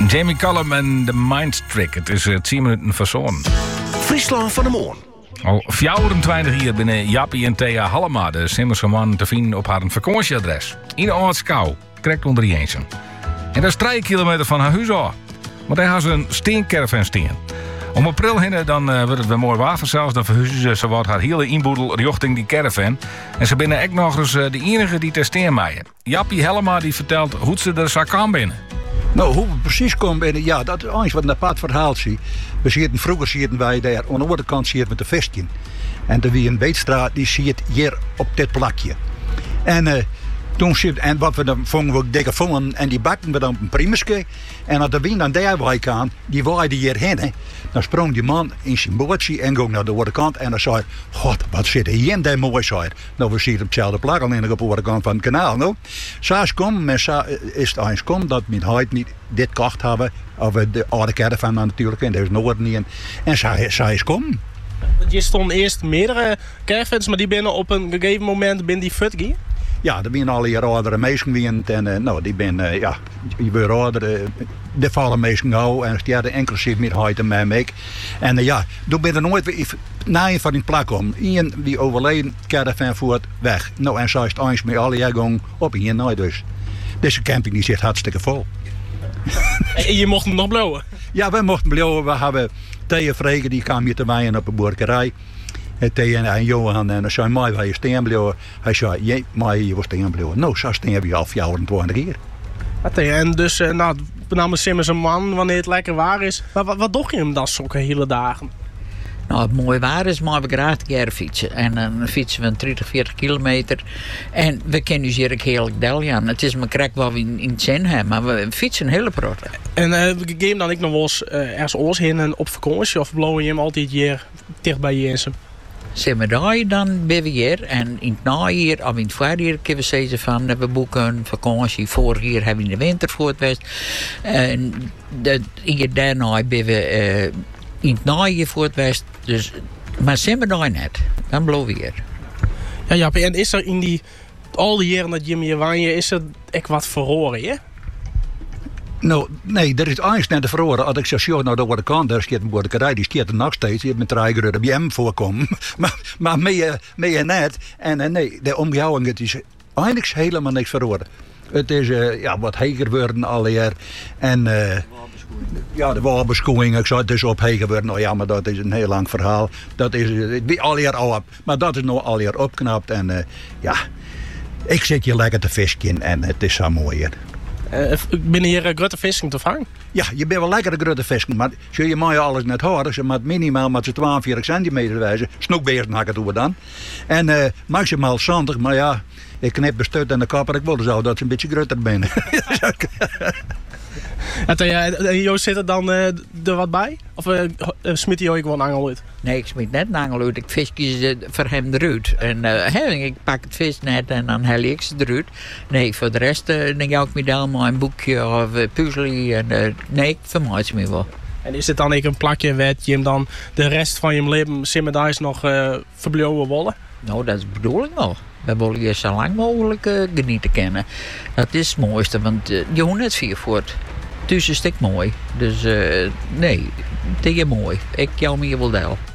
Jamie Cullum en The Mind Trick. Het is 10 minuten voor zo'n. Friesland van de Moorn. Al 24 jaar binnen Jappie en Thea Hallema, de Simmerse man, te vinden op haar vakantieadres. In Oudskouw, correct onder Jensen. En dat is 3 kilometer van haar huis af. Maar daar hebben ze een steencaravan staan. Om april heen dan wordt het weer mooi water zelfs. Dan verhuizen ze wat haar hele inboedel richting die caravan. En ze binnen ook nog eens de enige die ter steen maaien. Jappie Hellema die vertelt hoe ze er zo kan binnen. Nou, hoe we precies komen binnen, ja, dat is eigenlijk wat een apart verhaal zie. Vroeger zitten wij daar aan de andere kant met de vestje. En er wie een beetstraat die zit hier op dit plakje. En en wat we dan vonden we dikke vongen en die bakten we dan op een primuske. En als de wind aan daar wijk aan, die waaide hierheen. Hè. Dan sprong die man in zijn bootje en ging naar de andere kant. En dan zei hij, god, wat zit er hier in die mooi, zei hij. Nou, we zitten op hetzelfde plak, alleen op de andere kant van het kanaal. Nou. Sa's kom, maar is het eens kom dat mijn huid niet dit kocht hebben. Of de oude caravan natuurlijk, en daar is nooit niet in. En zij is kom. Je stond eerst meerdere caravans, maar die binnen op een gegeven moment binnen die futgie. Ja, er zijn al hier oudere mensen geweest en nou, die ben, ja, je wordt ouder, de vallen mensen gauw en die hadden inclusief met huid en mij mee. En ja, toen ben er nooit weer na een van die plek om. Iemand die overleden, caravan voert weg. Nou, en zo is het eens met alle jaren op hier nou dus. Deze camping die zit hartstikke vol. En je mocht hem nog blowen? Ja, wij mochten blowen. We hebben Thea Vregen, die kwam hier te wijnen op een boerderij. Thea en Johan en zei mij waar je steen bleven. Hij zei, je mij hier was steen bleven. Nou, zo steen we al 24 jaar. En dus, nou, met Simmers een man wanneer het lekker waar is. Wat doe je hem dan zulke hele dagen? Nou, het mooi waar is, maar we graag keer fietsen. En dan fietsen we 30, 40 kilometer. En we kunnen dus hier ook heerlijk deljan. Het is maar krek wat we in het zin hebben, maar we fietsen hele prot. En we gaan dan ik nog wel eens ergens oors heen en op vakantie of blowen je hem altijd hier dicht bij Jensen? Zijn we daar, dan ben we hier. En in het najaar of in het voorjaar kunnen we zeggen van we boeken een vakantie. Vorig jaar hebben we in de winter voor het geweest. En hier daarna ben we in het najaar voor het geweest. Dus, maar zijn we daar net, dan blijven we hier. Ja, Jappie, en is er in al die jaren dat Jimmy hier woonde, is er echt wat verhoren, hè? Nou, nee, er is eigenlijk net te verhoren. Als ik zeg, joh, nou, daar wordt de kant, daar staat een boerderij, die staat er nog steeds. Die heeft met 3 grudden bij hem voorkomen. maar meer net. En nee, de omgeving, het is eigenlijk helemaal niks verhoren. Het is ja, wat heger worden alle jaar. En ja, de waberschoeing, ik zei het is op heger worden. Nou ja, maar dat is een heel lang verhaal. Dat is al jaar op. Maar dat is nog al jaar opknapt. En ja, ik zit hier lekker te visken en het is zo mooi hier. Binnen hier grote visking te vangen? Ja, je bent wel lekker de grote visking, maar zul je mij alles net horen. Ze moet minimaal met z'n 42 centimeter wijzen. Snoekbeesten hakken doen we dan. En maximaal 70, maar ja, ik knip bestut aan de kapper. Ik wilde zo dat ze een beetje groter zijn. En Joost zit er dan er wat bij? Of smit hij ook gewoon een angel uit? Nee, ik smit net een angel uit. Ik vis voor hem eruit. En ik pak het visnet en dan hel ik ze eruit. Nee, voor de rest denk ik met allemaal een boekje of puzzel. En nee, ik vermaak ze me wel. En is het dan een plakje waar je hem dan de rest van je leven simmerdijs nog verblijven willen? Nou, dat is de bedoeling wel. We willen je zo lang mogelijk genieten kennen. Dat is het mooiste, want je hoort net vier voort. Dus is het mooi. Dus nee, het is mooi. Ik jou me hier wel deel.